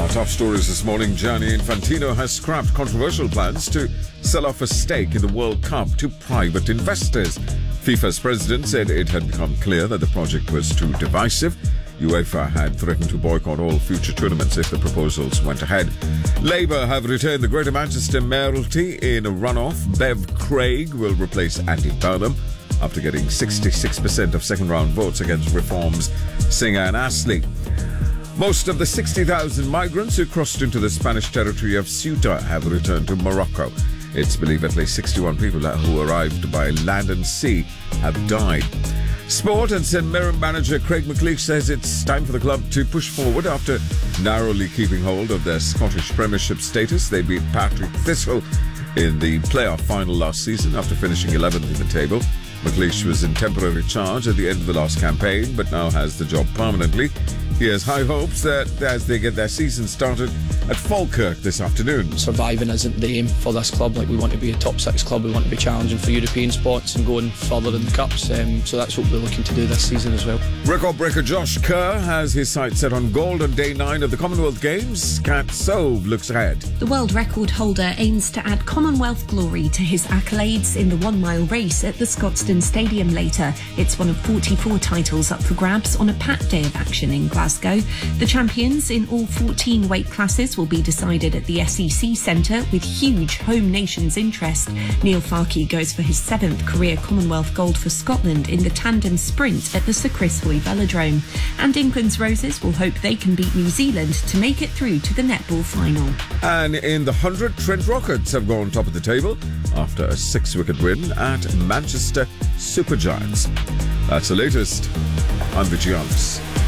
top stories this morning. Gianni Infantino has scrapped controversial plans to sell off a stake in the World Cup to private investors. FIFA's president said it had become clear that the project was too divisive. UEFA had threatened to boycott all future tournaments if the proposals went ahead. Labour have retained the Greater Manchester mayoralty in a runoff. Bev Craig will replace Andy Burnham after getting 66% of second-round votes against Reform's Singer and Astley. Most of the 60,000 migrants who crossed into the Spanish territory of Ceuta have returned to Morocco. It's believed at least 61 people who arrived by land and sea have died. Sport and St Mirren manager Craig McLeish says it's time for the club to push forward after narrowly keeping hold of their Scottish Premiership status. They beat Partick Thistle in the playoff final last season after finishing 11th in the table. McLeish was in temporary charge at the end of the last campaign, but now has the job permanently. He has high hopes that as they get their season started at Falkirk this afternoon. Surviving isn't the aim for this club. We want to be a top six club. We want to be challenging for European spots and going further in the cups. So that's what we're looking to do this season as well. Record breaker Josh Kerr has his sights set on gold on day 9 of the Commonwealth Games. Kat Sove looks ahead. The world record holder aims to add Commonwealth glory to his accolades in the 1 mile race at the Scotstoun Stadium later. It's one of 44 titles up for grabs on a packed day of action in Glasgow. The champions in all 14 weight classes will be decided at the SEC Centre with huge home nations interest. Neil Farke goes for his 7th career Commonwealth gold for Scotland in the tandem sprint at the Sir Chris Hoy Velodrome. And England's Roses will hope they can beat New Zealand to make it through to the netball final. And in the 100, Trent Rockets have gone top of the table after a 6-wicket win at Manchester Supergiants. That's the latest. I'm Vigilantes.